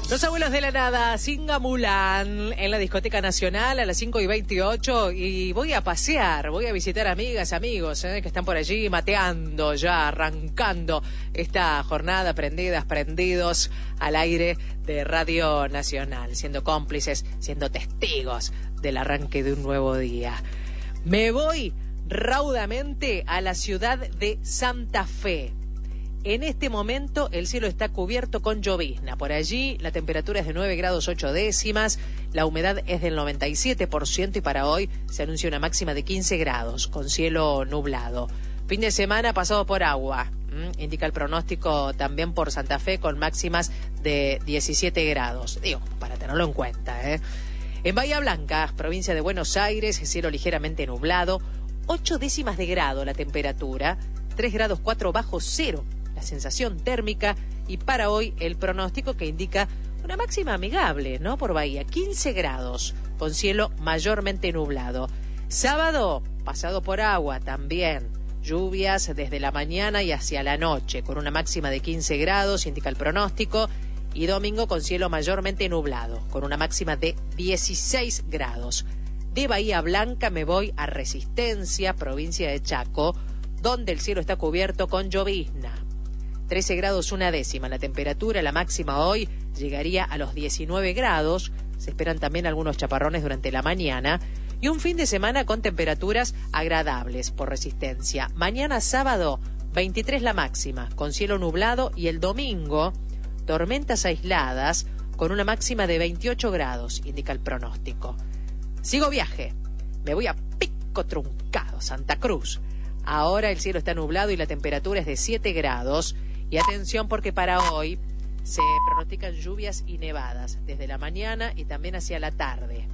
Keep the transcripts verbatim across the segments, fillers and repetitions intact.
Los abuelos de la nada, Singa Mulán, en la Discoteca Nacional a las cinco y veintiocho. Y voy a pasear, voy a visitar amigas, amigos eh, que están por allí mateando, ya arrancando esta jornada, prendidas, prendidos al aire de Radio Nacional, siendo cómplices, siendo testigos del arranque de un nuevo día. Me voy raudamente a la ciudad de Santa Fe. En este momento el cielo está cubierto con llovizna. Por allí la temperatura es de nueve grados ocho décimas, la humedad es del noventa y siete por ciento y para hoy se anuncia una máxima de quince grados con cielo nublado. Fin de semana pasado por agua, ¿m? Indica el pronóstico también por Santa Fe con máximas de diecisiete grados. Digo, para tenerlo en cuenta, ¿eh? En Bahía Blanca, provincia de Buenos Aires, cielo ligeramente nublado, ocho décimas de grado la temperatura, tres grados cuatro bajo cero. La sensación térmica y para hoy el pronóstico que indica una máxima amigable, ¿no? Por Bahía, quince grados, con cielo mayormente nublado. Sábado, pasado por agua también, lluvias desde la mañana y hacia la noche, con una máxima de quince grados, indica el pronóstico, y domingo con cielo mayormente nublado, con una máxima de dieciséis grados. De Bahía Blanca me voy a Resistencia, provincia de Chaco, donde el cielo está cubierto con llovizna. trece grados una décima la temperatura, la máxima hoy llegaría a los diecinueve grados, se esperan también algunos chaparrones durante la mañana y un fin de semana con temperaturas agradables por Resistencia. Mañana sábado veintitrés la máxima, con cielo nublado y el domingo tormentas aisladas con una máxima de veintiocho grados, indica el pronóstico. Sigo viaje, me voy a Pico Truncado, Santa Cruz. Ahora el cielo está nublado y la temperatura es de siete grados. Y atención porque para hoy se pronostican lluvias y nevadas desde la mañana y también hacia la tarde.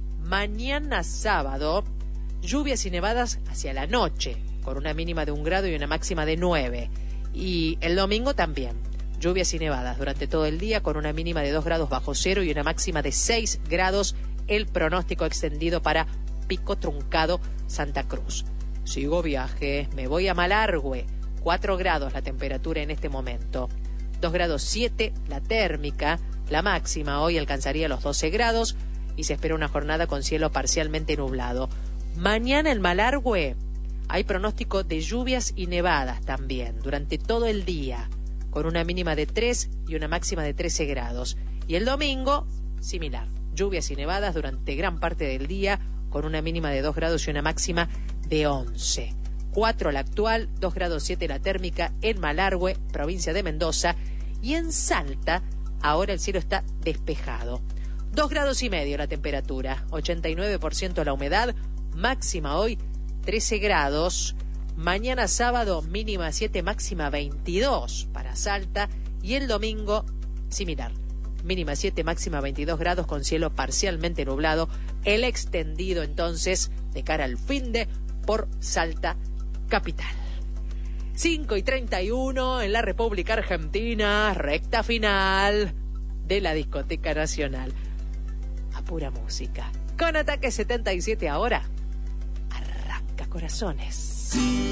Mañana sábado, lluvias y nevadas hacia la noche, con una mínima de un grado y una máxima de nueve. Y el domingo también, lluvias y nevadas durante todo el día, con una mínima de dos grados bajo cero y una máxima de seis grados. El pronóstico extendido para Pico Truncado, Santa Cruz. Sigo viaje, me voy a Malargüe. cuatro grados la temperatura en este momento, dos grados siete la térmica, la máxima hoy alcanzaría los doce grados y se espera una jornada con cielo parcialmente nublado. Mañana en Malargüe hay pronóstico de lluvias y nevadas también durante todo el día, con una mínima de tres y una máxima de trece grados. Y el domingo, similar, lluvias y nevadas durante gran parte del día, con una mínima de dos grados y una máxima de once. cuatro la actual, dos grados siete la térmica en Malargüe, provincia de Mendoza, y en Salta ahora el cielo está despejado. dos grados y medio la temperatura, ochenta y nueve por ciento la humedad, máxima hoy trece grados, mañana sábado mínima siete, máxima veintidós para Salta, y el domingo similar, mínima siete, máxima veintidós grados con cielo parcialmente nublado, el extendido entonces de cara al finde por Salta capital. cinco y treinta y uno en la República Argentina, recta final de la Discoteca Nacional. A pura música. Con Ataque setenta y siete ahora, arranca corazones.